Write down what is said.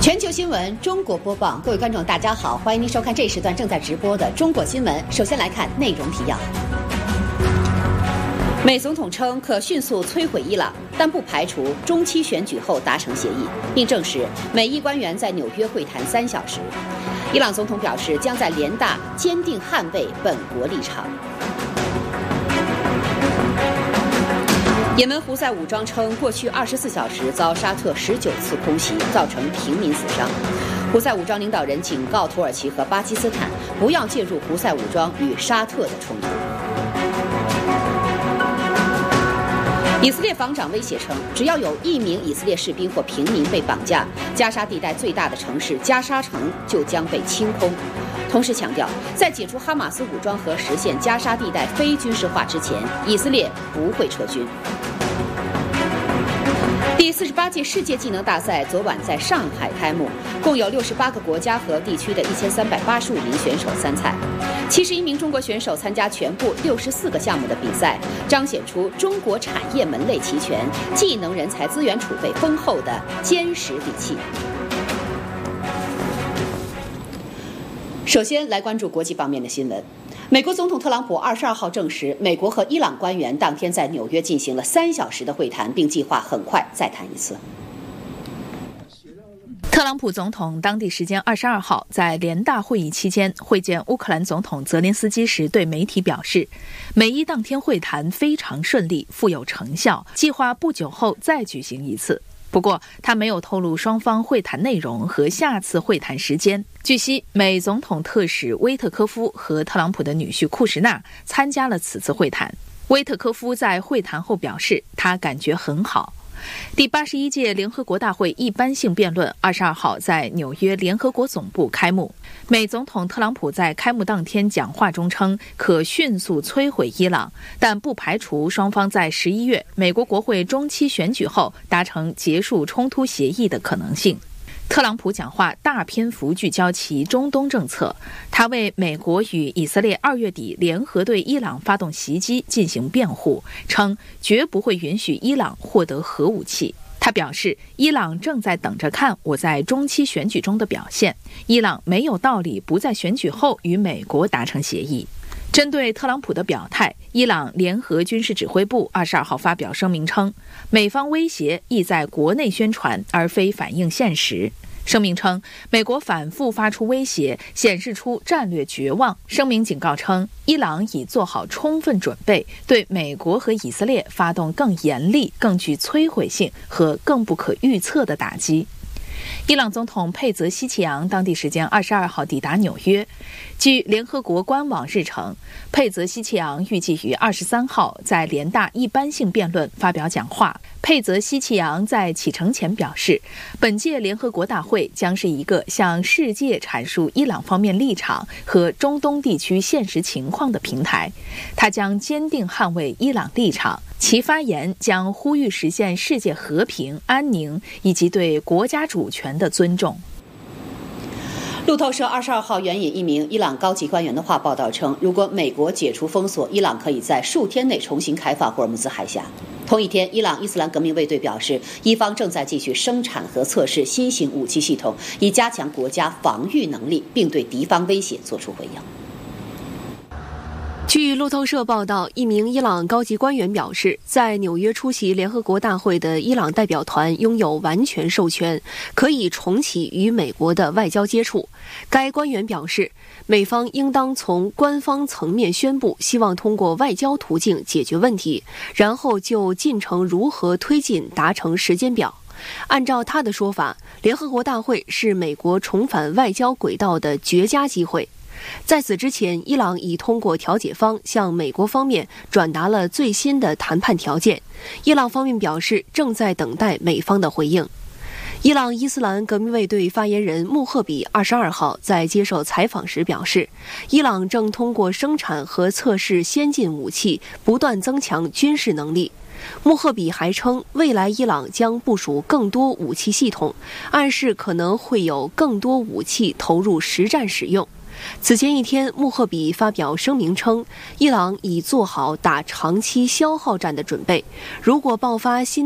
全球新闻中国播报，各位观众大家好，欢迎您收看这一时段正在直播的中国新闻。首先来看内容提要。美总统称可迅速摧毁伊朗，但不排除中期选举后达成协议，并证实美伊官员在纽约会谈3小时。伊朗总统表示将在联大坚定捍卫本国立场。也门胡塞武装称，过去24小时遭沙特19次空袭，造成平民死伤。胡塞武装领导人警告土耳其和巴基斯坦不要介入胡塞武装与沙特的冲突。以色列防长威胁称，只要有1名以色列士兵或平民被绑架，加沙地带最大的城市加沙城就将被清空。同时强调，在解除哈马斯武装和实现加沙地带非军事化之前，以色列不会撤军。第48届世界技能大赛昨晚在上海开幕，共有68个国家和地区的1385名选手参赛，71名中国选手参加全部64个项目的比赛，彰显出中国产业门类齐全、技能人才资源储备丰厚的坚实底气。首先来关注国际方面的新闻。美国总统特朗普22号证实，美国和伊朗官员当天在纽约进行了3小时的会谈，并计划很快再谈一次。 特朗普总统当地时间22号在联大会议期间会见乌克兰总统泽连斯基时，对媒体表示，美伊当天会谈非常顺利，富有成效，计划不久后再举行一次。不过，他没有透露双方会谈内容和下次会谈时间。据悉，美总统特使威特科夫和特朗普的女婿库什纳参加了此次会谈。威特科夫在会谈后表示，他感觉很好。第81届联合国大会一般性辩论22号在纽约联合国总部开幕。美总统特朗普在开幕当天讲话中称，可迅速摧毁伊朗，但不排除双方在11月美国国会中期选举后达成结束冲突协议的可能性。特朗普讲话大篇幅聚焦其中东政策，他为美国与以色列2月底联合对伊朗发动袭击进行辩护，称绝不会允许伊朗获得核武器。他表示，伊朗正在等着看我在中期选举中的表现，伊朗没有道理不在选举后与美国达成协议。针对特朗普的表态，伊朗联合军事指挥部22号发表声明称，美方威胁意在国内宣传，而非反映现实。声明称，美国反复发出威胁，显示出战略绝望。声明警告称，伊朗已做好充分准备，对美国和以色列发动更严厉、更具摧毁性和更不可预测的打击。伊朗总统佩泽希奇扬当地时间22号抵达纽约。据联合国官网日程，佩泽希奇扬预计于23号在联大一般性辩论发表讲话。佩泽希奇扬在启程前表示，本届联合国大会将是一个向世界阐述伊朗方面立场和中东地区现实情况的平台，他将坚定捍卫伊朗立场。其发言将呼吁实现世界和平、安宁以及对国家主权的尊重。 路透社22号援引一名伊朗高级官员的话报道称，如果美国解除封锁，伊朗可以在数天内重新开放霍尔木兹海峡。同一天，伊朗伊斯兰革命卫队表示，伊方正在继续生产和测试新型武器系统，以加强国家防御能力，并对敌方威胁作出回应。 据路透社报道，一名伊朗高级官员表示，在纽约出席联合国大会的伊朗代表团拥有完全授权，可以重启与美国的外交接触。该官员表示，美方应当从官方层面宣布，希望通过外交途径解决问题，然后就进程如何推进达成时间表。按照他的说法，联合国大会是美国重返外交轨道的绝佳机会。在此之前，伊朗已通过调解方向美国方面转达了最新的谈判条件，伊朗方面表示正在等待美方的回应。伊朗伊斯兰革命卫队发言人穆赫比22号在接受采访时表示，伊朗正通过生产和测试先进武器，不断增强军事能力。穆赫比还称，未来伊朗将部署更多武器系统，暗示可能会有更多武器投入实战使用。此前一天，穆赫比发表声明称，伊朗已做好打长期消耗战的准备，如果爆发新